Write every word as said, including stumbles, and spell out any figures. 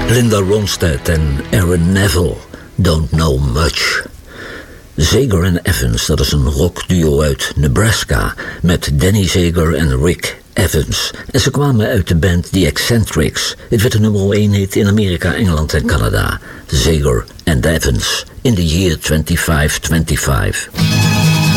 Linda Ronstadt en Aaron Neville, Don't Know Much. Zager en Evans, dat is een rockduo uit Nebraska, met Danny Zager en Rick Evans. En ze kwamen uit de band The Eccentrics. Het werd de nummer één hit in Amerika, Engeland en Canada. Zager and Evans, in the year twenty-five twenty-five.